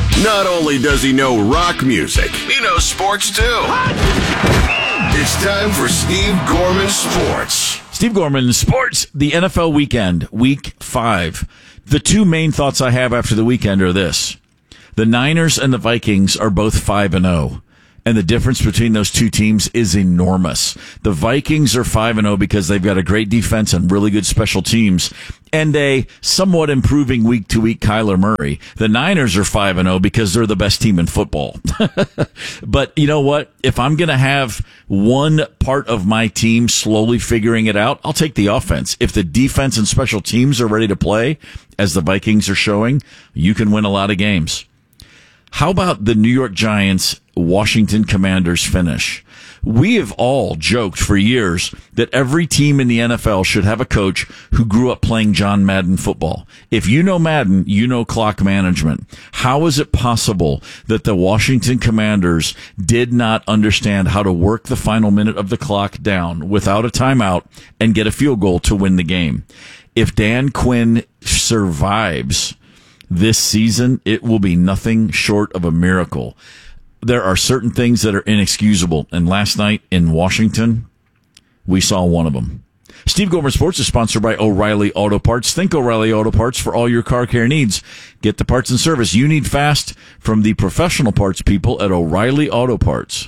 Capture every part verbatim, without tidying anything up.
Not only does he know rock music, he knows sports too. It's time for Steve Gorman Sports. Steve Gorman Sports, the N F L weekend, week five. The two main thoughts I have after the weekend are this. The Niners and the Vikings are both five and oh. And the difference between those two teams is enormous. The Vikings are five and oh because they've got a great defense and really good special teams and a somewhat improving week-to-week Kyler Murray. The Niners are five and oh because they're the best team in football. But you know what? If I'm going to have one part of my team slowly figuring it out, I'll take the offense. If the defense and special teams are ready to play, as the Vikings are showing, you can win a lot of games. How about the New York Giants Washington Commanders finish? We have all joked for years that every team in the N F L should have a coach who grew up playing John Madden football. If you know Madden, you know clock management. How is it possible that the Washington Commanders did not understand how to work the final minute of the clock down without a timeout and get a field goal to win the game? If Dan Quinn survives this season, it will be nothing short of a miracle. There are certain things that are inexcusable, and last night in Washington, we saw one of them. Steve Gorman Sports is sponsored by O'Reilly Auto Parts. Think O'Reilly Auto Parts for all your car care needs. Get the parts and service you need fast from the professional parts people at O'Reilly Auto Parts.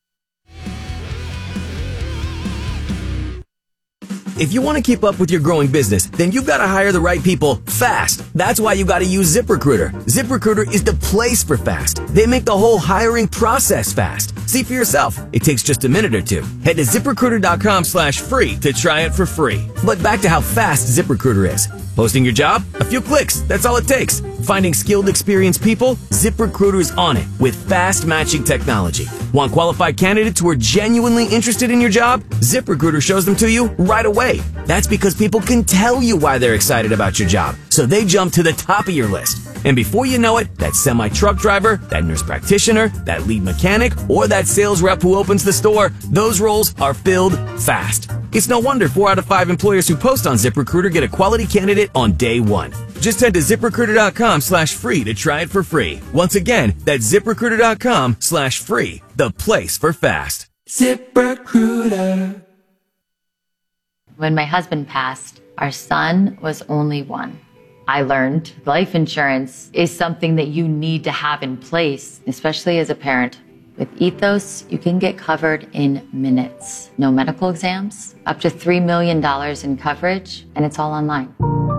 If you want to keep up with your growing business, then you've got to hire the right people fast. That's why you got to use ZipRecruiter. ZipRecruiter is the place for fast. They make the whole hiring process fast. See for yourself. It takes just a minute or two. Head to ZipRecruiter.com slash free to try it for free. But back to how fast ZipRecruiter is. Posting your job? A few clicks. That's all it takes. Finding skilled, experienced people? ZipRecruiter's on it with fast matching technology. Want qualified candidates who are genuinely interested in your job? ZipRecruiter shows them to you right away. That's because people can tell you why they're excited about your job, so they jump to the top of your list. And before you know it, that semi-truck driver, that nurse practitioner, that lead mechanic, or that sales rep who opens the store, those roles are filled fast. It's no wonder four out of five employers who post on ZipRecruiter get a quality candidate on day one. Just head to ZipRecruiter.com slash free to try it for free. Once again, that's ZipRecruiter.com slash free, the place for fast. ZipRecruiter. When my husband passed, our son was only one. I learned life insurance is something that you need to have in place, especially as a parent. With Ethos, you can get covered in minutes. No medical exams, up to three million dollars in coverage, and it's all online.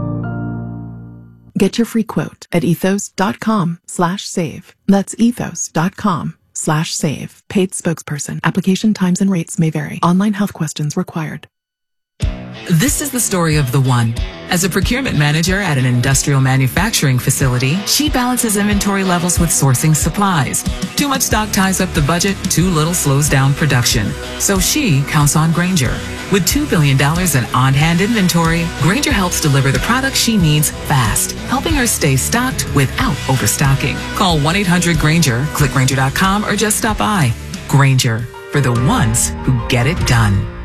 Get your free quote at ethos.com slash save. That's ethos.com slash save. Paid spokesperson. Application times and rates may vary. Online health questions required. This is the story of the one. As a procurement manager at an industrial manufacturing facility, she balances inventory levels with sourcing supplies. Too much stock ties up the budget, too little slows down production. So she counts on Grainger. With two billion dollars in on-hand inventory, Grainger helps deliver the products she needs fast, helping her stay stocked without overstocking. Call one eight hundred Grainger, click Grainger dot com, or just stop by. Grainger, for the ones who get it done.